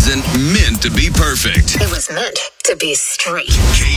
wasn't meant to be perfect. It was meant to be straight.